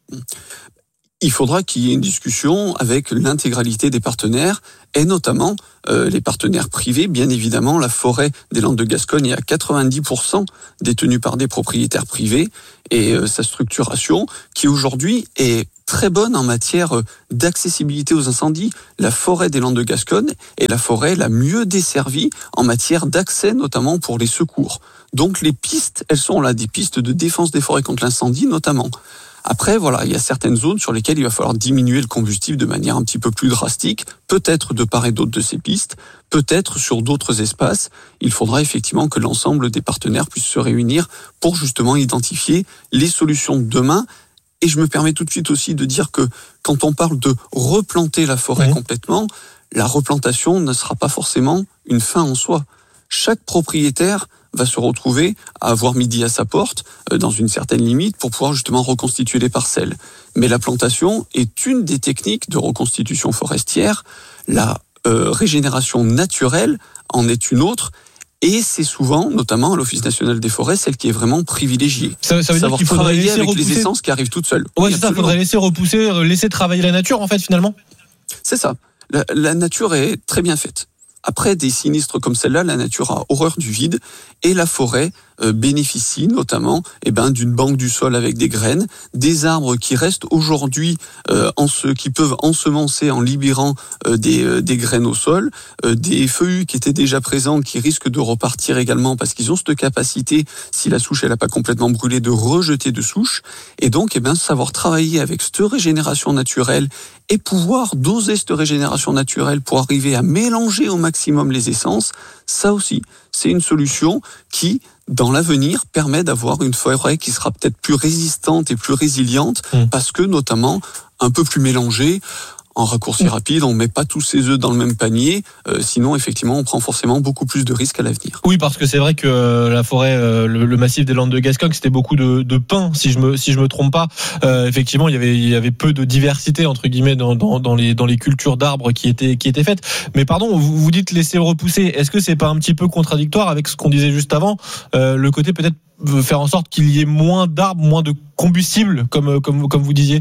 Il faudra qu'il y ait une discussion avec l'intégralité des partenaires et notamment euh, les partenaires privés. Bien évidemment, la forêt des Landes de Gascogne est à quatre-vingt-dix pour cent détenue par des propriétaires privés et euh, sa structuration qui aujourd'hui est très bonne en matière d'accessibilité aux incendies. La forêt des Landes de Gascogne est la forêt la mieux desservie en matière d'accès notamment pour les secours. Donc les pistes, elles sont là, des pistes de défense des forêts contre l'incendie notamment. Après, voilà, il y a certaines zones sur lesquelles il va falloir diminuer le combustible de manière un petit peu plus drastique, peut-être de part et d'autre de ces pistes, peut-être sur d'autres espaces. Il faudra effectivement que l'ensemble des partenaires puissent se réunir pour justement identifier les solutions de demain. Et je me permets tout de suite aussi de dire que quand on parle de replanter la forêt mmh. complètement, la replantation ne sera pas forcément une fin en soi. Chaque propriétaire va se retrouver à avoir midi à sa porte euh, dans une certaine limite pour pouvoir justement reconstituer les parcelles. Mais la plantation est une des techniques de reconstitution forestière. La euh, régénération naturelle en est une autre. Et c'est souvent, notamment à l'Office national des forêts, celle qui est vraiment privilégiée. Ça, ça veut dire qu'il faudrait travailler laisser avec repousser... les essences qui arrivent toutes seules. Ouais, oui, c'est ça, il faudrait laisser repousser, laisser travailler la nature, en fait, finalement. C'est ça. La, la nature est très bien faite. Après des sinistres comme celle-là, la nature a horreur du vide et la forêt euh, bénéficie notamment eh ben, d'une banque du sol avec des graines, des arbres qui restent aujourd'hui euh, en ce, qui peuvent ensemencer en libérant euh, des, euh, des graines au sol, euh, des feuillus qui étaient déjà présents qui risquent de repartir également parce qu'ils ont cette capacité, si la souche elle n'a pas complètement brûlé, de rejeter de souche. Et donc eh ben, savoir travailler avec cette régénération naturelle et pouvoir doser cette régénération naturelle pour arriver à mélanger au maximum les essences, ça aussi, c'est une solution qui, dans l'avenir, permet d'avoir une forêt qui sera peut-être plus résistante et plus résiliente, mmh. parce que, notamment, un peu plus mélangée. En raccourci mmh. rapide, on ne met pas tous ses œufs dans le même panier, euh, sinon effectivement on prend forcément beaucoup plus de risques à l'avenir. Oui, parce que c'est vrai que euh, la forêt, euh, le, le massif des Landes de Gascogne, c'était beaucoup de, de pins, si je me si je me trompe pas. Euh, effectivement, il y avait il y avait peu de diversité entre guillemets dans dans, dans les dans les cultures d'arbres qui étaient qui étaient faites. Mais pardon, vous, vous dites laisser repousser. Est-ce que c'est pas un petit peu contradictoire avec ce qu'on disait juste avant, euh, le côté peut-être faire en sorte qu'il y ait moins d'arbres, moins de combustible, comme comme comme vous disiez?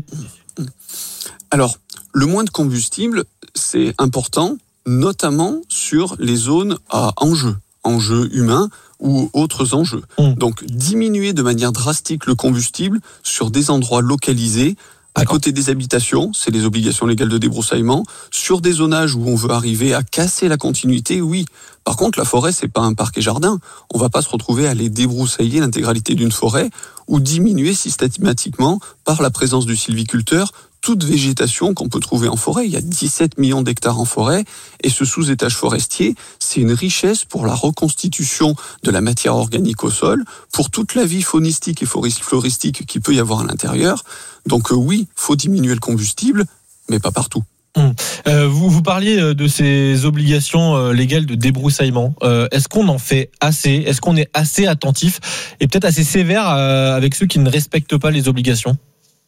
Alors, le moins de combustible, c'est important, notamment sur les zones à enjeux, enjeux humains ou autres enjeux. Mmh. Donc, diminuer de manière drastique le combustible sur des endroits localisés, à côté des habitations, c'est les obligations légales de débroussaillement. Sur des zonages où on veut arriver à casser la continuité, oui. Par contre, la forêt, c'est pas un parc et jardin. On va pas se retrouver à aller débroussailler l'intégralité d'une forêt ou diminuer systématiquement par la présence du sylviculteur toute végétation qu'on peut trouver en forêt. Il y a dix-sept millions d'hectares en forêt et ce sous-étage forestier, c'est une richesse pour la reconstitution de la matière organique au sol, pour toute la vie faunistique et floristique qu'il peut y avoir à l'intérieur. Donc euh, oui, faut diminuer le combustible, mais pas partout. Hum. Euh, vous, vous parliez de ces obligations légales de débroussaillement. Euh, est-ce qu'on en fait assez ? Est-ce qu'on est assez attentif et peut-être assez sévère euh, avec ceux qui ne respectent pas les obligations ?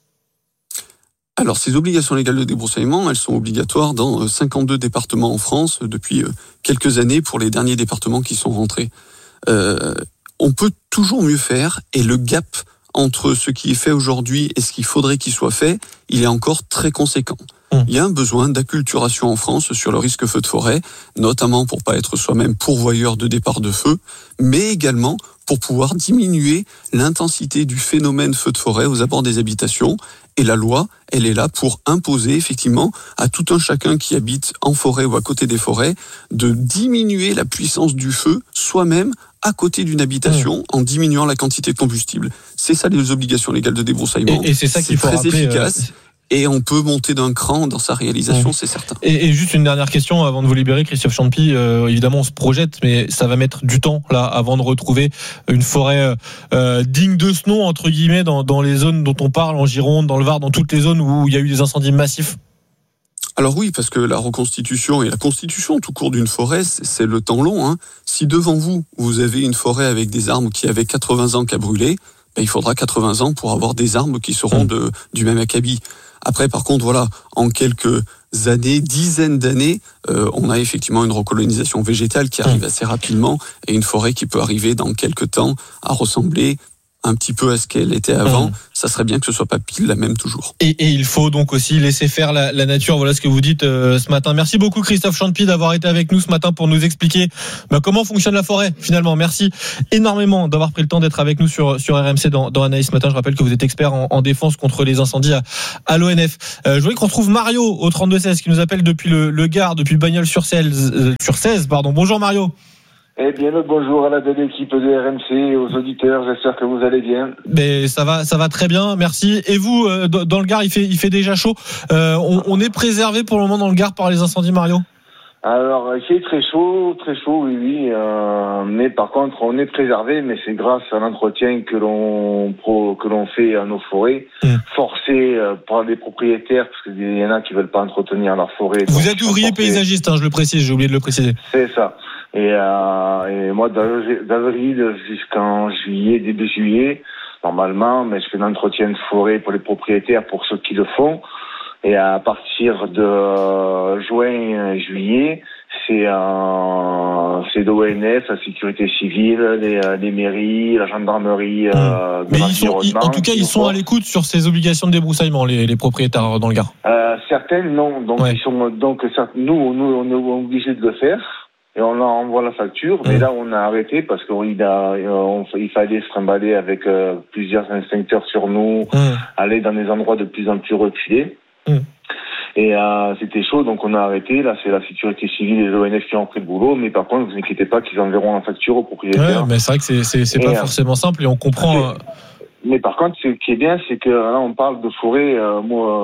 Alors, ces obligations légales de débroussaillement, elles sont obligatoires dans cinquante-deux départements en France depuis quelques années pour les derniers départements qui sont rentrés. Euh, on peut toujours mieux faire et le gap entre ce qui est fait aujourd'hui et ce qu'il faudrait qu'il soit fait, il est encore très conséquent. Il y a un besoin d'acculturation en France sur le risque feu de forêt, notamment pour pas être soi-même pourvoyeur de départ de feu, mais également pour pouvoir diminuer l'intensité du phénomène feu de forêt aux abords des habitations. Et la loi, elle est là pour imposer effectivement à tout un chacun qui habite en forêt ou à côté des forêts de diminuer la puissance du feu soi-même à côté d'une habitation mmh. en diminuant la quantité de combustible. C'est ça les obligations légales de débroussaillement. Et, et c'est ça qu'il faut très rappeler, efficace. Euh... Et on peut monter d'un cran dans sa réalisation, mmh. c'est certain. Et, et juste une dernière question avant de vous libérer, Christophe Champy. Euh, évidemment, on se projette, mais ça va mettre du temps là avant de retrouver une forêt euh, digne de ce nom entre guillemets dans, dans les zones dont on parle, en Gironde, dans le Var, dans toutes les zones où il y a eu des incendies massifs. Alors oui, parce que la reconstitution et la constitution tout court d'une forêt, c'est, c'est le temps long. Hein. Si devant vous, vous avez une forêt avec des arbres qui avaient quatre-vingts ans qu'à brûler, ben, il faudra quatre-vingts ans pour avoir des arbres qui seront de, du même acabit. Après, par contre, voilà, en quelques années, dizaines d'années, euh, on a effectivement une recolonisation végétale qui arrive assez rapidement et une forêt qui peut arriver dans quelques temps à ressembler un petit peu à ce qu'elle était avant. Mmh. Ça serait bien que ce soit pas pile la même toujours. Et, et il faut donc aussi laisser faire la, la nature. Voilà ce que vous dites euh, ce matin. Merci beaucoup Christophe Champy d'avoir été avec nous ce matin pour nous expliquer bah, comment fonctionne la forêt finalement. Merci énormément d'avoir pris le temps d'être avec nous sur, sur R M C dans, dans Anaïs ce matin. Je rappelle que vous êtes expert en, en défense contre les incendies à, à l'O N F. Euh, je voulais qu'on retrouve Mario au trente-deux seize qui nous appelle depuis le, le Gard, depuis Bagnols-sur-Cèze. Euh, sur seize, pardon. Bonjour Mario. Eh bien, le bonjour à la belle équipe de R M C et aux auditeurs. J'espère que vous allez bien. Mais ça va, ça va très bien, merci. Et vous, euh, dans le Gard, il fait, il fait déjà chaud. Euh, on, on est préservé pour le moment dans le Gard par les incendies, Mario ? Alors, il fait très chaud, très chaud, oui, oui. Euh, mais par contre, on est préservé, mais c'est grâce à l'entretien que l'on pro, que l'on fait à nos forêts, mmh. forcé euh, par les propriétaires, parce qu'il y en a qui veulent pas entretenir leur forêt. Vous êtes ouvrier paysagiste, hein, je le précise, j'ai oublié de le préciser. C'est ça. Et, euh, et moi, d'avril jusqu'en juillet, début juillet, normalement, mais je fais l'entretien de forêt pour les propriétaires, pour ceux qui le font. Et à partir de juin, juillet, c'est, euh, c'est l'O N F, la sécurité civile, les, les mairies, la gendarmerie. Mmh. Euh, de mais ils sont, ils, en tout cas, ils sont à l'écoute sur ces obligations de débroussaillement, les, les propriétaires dans le Gard. Euh, certaines, non. Donc, ouais. ils sont, donc, nous, nous, on est obligés de le faire. Et on leur envoie la facture, mais mmh. là on a arrêté parce qu'il a, on, il fallait se trimballer avec euh, plusieurs inspecteurs sur nous, mmh. aller dans des endroits de plus en plus reculés. Mmh. Et euh, c'était chaud, donc on a arrêté. Là, c'est la sécurité civile et l'O N F qui ont pris le boulot, mais par contre, ne vous inquiétez pas qu'ils enverront la facture aux propriétaires. Ouais, mais c'est vrai que c'est, c'est, c'est pas euh, forcément simple et on comprend. Mais par contre, ce qui est bien, c'est que là, on parle de forêt, euh,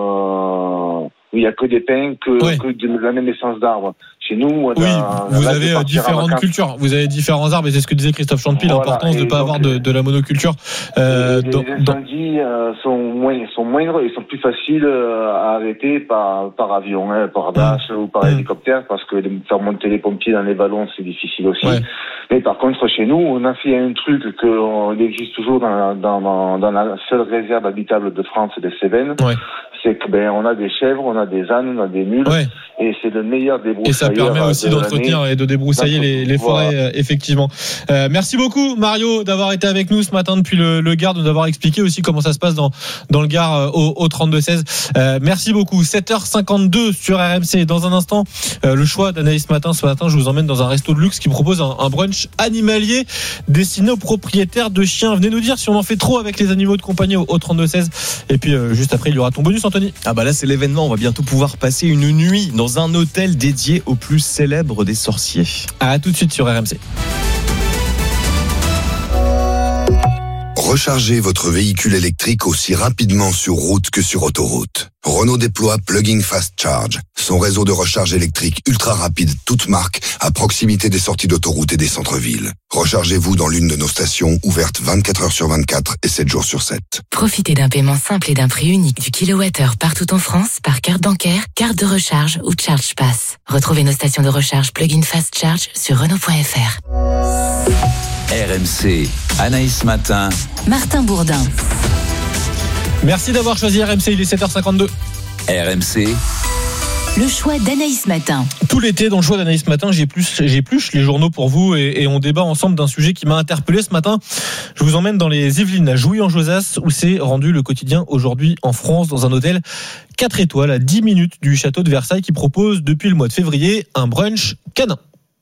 moi, euh, où il n'y a que des pins, que, ouais. que de la même essence d'arbres. Chez nous, oui, a, vous avez différentes cultures, vous avez différents arbres, et c'est ce que disait Christophe Champy, voilà, l'importance de ne pas avoir de, de la monoculture. Euh, les, dans, les incendies euh, sont, moins, sont moindres et sont plus faciles à arrêter par, par avion, hein, par dash mmh. ou par mmh. hélicoptère, parce que faire monter les pompiers dans les ballons, c'est difficile aussi. Ouais. Mais par contre, chez nous, on a fait un truc qu'il existe toujours dans, dans, dans la seule réserve habitable de France, des Cévennes. Ouais. C'est que ben on a des chèvres, on a des ânes, on a des mules, ouais. et c'est le meilleur débroussailleur. Et ça permet aussi de d'entretenir l'année. Et de débroussailler les, les forêts, voilà. effectivement. Euh, merci beaucoup Mario d'avoir été avec nous ce matin depuis le, le Gard, d'avoir expliqué aussi comment ça se passe dans dans le Gard euh, au, au trente-deux seize. Euh, merci beaucoup. sept heures cinquante-deux sur R M C. Dans un instant, euh, le choix d'Anaïs ce matin. Ce matin, je vous emmène dans un resto de luxe qui propose un, un brunch animalier destiné aux propriétaires de chiens. Venez nous dire si on en fait trop avec les animaux de compagnie au, au trente-deux seize. Et puis euh, juste après, il y aura ton bonus, Anthony. Ah bah là c'est l'événement, on va bientôt pouvoir passer une nuit dans un hôtel dédié aux plus célèbres des sorciers. À tout de suite sur R M C. Rechargez votre véhicule électrique aussi rapidement sur route que sur autoroute. Renault déploie Plug-in Fast Charge, son réseau de recharge électrique ultra rapide, toute marque, à proximité des sorties d'autoroute et des centres-villes. Rechargez-vous dans l'une de nos stations ouvertes vingt-quatre heures sur vingt-quatre et sept jours sur sept. Profitez d'un paiement simple et d'un prix unique du kilowattheure partout en France par carte bancaire, carte de recharge ou Charge Pass. Retrouvez nos stations de recharge Plug-in Fast Charge sur Renault point F R. R M C, Anaïs Matin, Martin Bourdin. Merci d'avoir choisi R M C, il est sept heures cinquante-deux. R M C, Le choix d'Anaïs Matin. Tout l'été, dans le choix d'Anaïs Matin, j'ai plus, j'épluche les journaux pour vous et, et on débat ensemble d'un sujet qui m'a interpellé ce matin. Je vous emmène dans les Yvelines, à Jouy-en-Josas, où s'est rendu le quotidien Aujourd'hui en France, dans un hôtel quatre étoiles à dix minutes du château de Versailles, qui propose depuis le mois de février un brunch canin.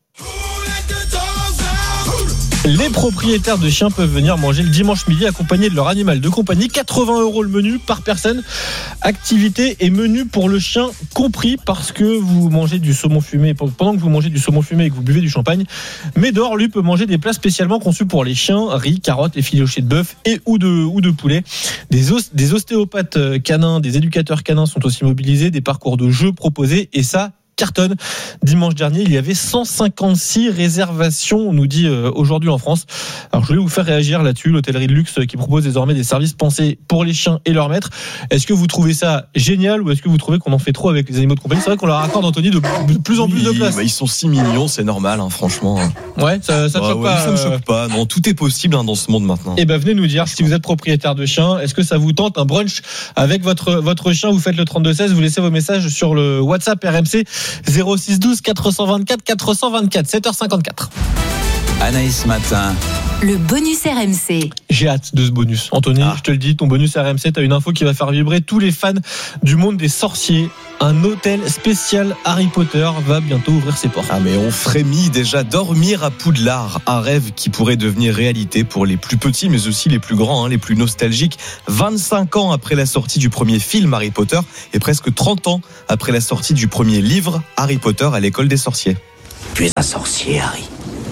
Les propriétaires de chiens peuvent venir manger le dimanche midi accompagnés de leur animal de compagnie. quatre-vingts euros le menu par personne. Activité et menu pour le chien compris, parce que vous mangez du saumon fumé, pendant que vous mangez du saumon fumé et que vous buvez du champagne. Médor, lui, peut manger des plats spécialement conçus pour les chiens: riz, carottes, effilochés de bœuf et ou de, ou de poulet. Des, os, des ostéopathes canins, des éducateurs canins sont aussi mobilisés, des parcours de jeux proposés, et ça cartonne. Dimanche dernier, il y avait cent cinquante-six réservations, on nous dit euh, Aujourd'hui en France. Alors je voulais vous faire réagir là-dessus. L'hôtellerie de luxe qui propose désormais des services pensés pour les chiens et leurs maîtres. Est-ce que vous trouvez ça génial, ou est-ce que vous trouvez qu'on en fait trop avec les animaux de compagnie? C'est vrai qu'on leur accorde, Anthony, de, de plus en plus oui, de place. Bah ils sont six millions, c'est normal, hein, franchement. Ouais, ça, ça te ouais, choque ouais, pas? Ça me choque pas. Non, tout est possible hein, dans ce monde maintenant. Eh ben venez nous dire si vous êtes propriétaire de chien. Est-ce que ça vous tente un brunch avec votre votre chien? Vous faites le trente-deux seize. Vous laissez vos messages sur le WhatsApp R M C zéro six douze quatre cent vingt-quatre quatre cent vingt-quatre. sept heures cinquante-quatre. Anaïs Matin. Le bonus R M C. J'ai hâte de ce bonus. Anthony, ah. je te le dis, ton bonus R M C, t'as une info qui va faire vibrer tous les fans du monde des sorciers. Un hôtel spécial Harry Potter va bientôt ouvrir ses portes. Ah mais on frémit déjà. Dormir à Poudlard, un rêve qui pourrait devenir réalité pour les plus petits mais aussi les plus grands, hein, les plus nostalgiques. vingt-cinq ans après la sortie du premier film Harry Potter et presque trente ans après la sortie du premier livre Harry Potter à l'école des sorciers. Tu es un sorcier, Harry.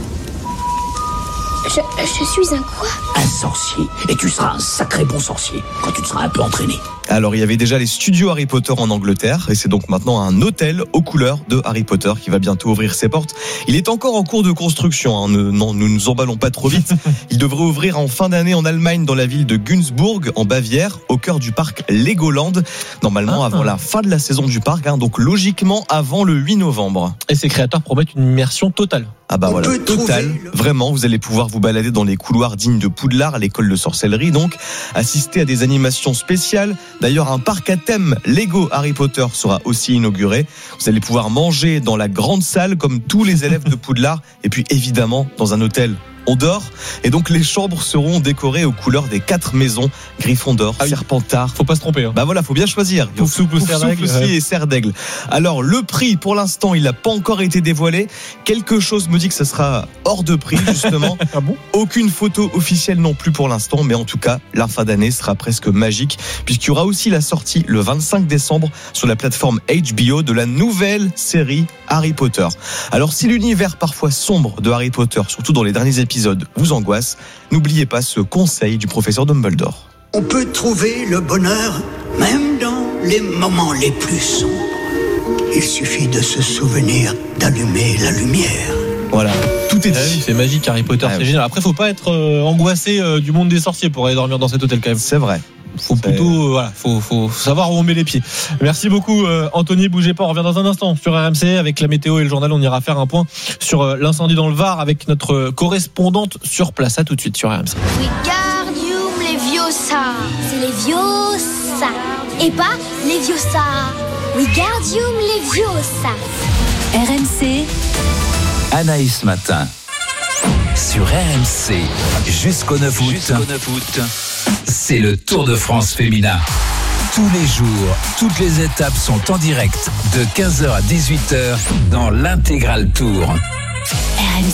Je, je suis un quoi? Un sorcier. Et tu seras un sacré bon sorcier quand tu te seras un peu entraîné. Alors il y avait déjà les studios Harry Potter en Angleterre et c'est donc maintenant un hôtel aux couleurs de Harry Potter qui va bientôt ouvrir ses portes. Il est encore en cours de construction, hein. Ne, non, nous ne nous emballons pas trop vite. Il devrait ouvrir en fin d'année en Allemagne, dans la ville de Günzburg en Bavière, au cœur du parc Legoland, normalement ah, avant la fin de la saison du parc, hein, donc logiquement avant le huit novembre. Et ses créateurs promettent une immersion totale. Ah bah voilà, total. Vraiment, vous allez pouvoir vous balader dans les couloirs dignes de Poudlard, à l'école de sorcellerie, donc assister à des animations spéciales. D'ailleurs, un parc à thème Lego Harry Potter sera aussi inauguré. Vous allez pouvoir manger dans la grande salle comme tous les élèves de Poudlard, et puis évidemment dans un hôtel. On dort, et donc les chambres seront décorées aux couleurs des quatre maisons: Gryffondor, ah oui. Serpentard. Faut pas se tromper. Hein. Bah voilà, faut bien choisir. Pouf souple, Pouf souple aussi ouais. Et Serre d'Aigle. Alors le prix, pour l'instant, il n'a pas encore été dévoilé. Quelque chose me dit que ça sera hors de prix justement. Ah bon? Aucune photo officielle non plus pour l'instant, mais en tout cas, la fin d'année sera presque magique, puisqu'il y aura aussi la sortie le vingt-cinq décembre sur la plateforme H B O de la nouvelle série Harry Potter. Alors si l'univers parfois sombre de Harry Potter, surtout dans les derniers épisodes, vous angoisse, n'oubliez pas ce conseil du professeur Dumbledore. On peut trouver le bonheur même dans les moments les plus sombres. Il suffit de se souvenir d'allumer la lumière. Voilà, tout est dit. Ah oui, c'est magique Harry Potter, ah, c'est oui. génial. Après, faut pas être euh, angoissé euh, du monde des sorciers pour aller dormir dans cet hôtel quand même. C'est vrai. Faut plutôt, euh, voilà, faut, faut savoir où on met les pieds. Merci beaucoup, euh, Anthony. Bougez pas, on revient dans un instant sur R M C avec la météo et le journal. On ira faire un point sur euh, l'incendie dans le Var avec notre correspondante sur place. À tout de suite sur R M C. Wingardium Leviosa. C'est Leviosa et pas Leviosa. Wingardium Leviosa. R M C. Anaïs Matin. Sur R M C, jusqu'au neuf août, jusqu'au neuf août, c'est le Tour de France féminin. Tous les jours, toutes les étapes sont en direct de quinze heures à dix-huit heures dans l'intégral Tour. R M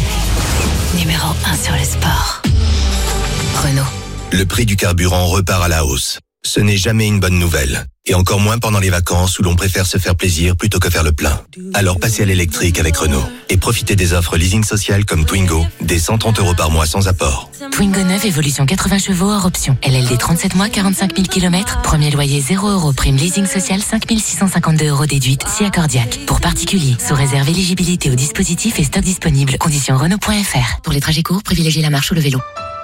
C, numéro un sur le sport. Renault. Le prix du carburant repart à la hausse. Ce n'est jamais une bonne nouvelle. Et encore moins pendant les vacances où l'on préfère se faire plaisir plutôt que faire le plein. Alors passez à l'électrique avec Renault et profitez des offres leasing social comme Twingo, des cent trente euros par mois sans apport. Twingo neuf, évolution quatre-vingts chevaux hors option. L L D trente-sept mois, quarante-cinq mille kilomètres. Premier loyer zéro euros. Prime leasing social cinq mille six cent cinquante-deux euros déduite. Si accordiaque. Pour particuliers, sous réserve éligibilité au dispositif et stock disponible. Conditions Renault point F R. Pour les trajets courts, privilégiez la marche ou le vélo.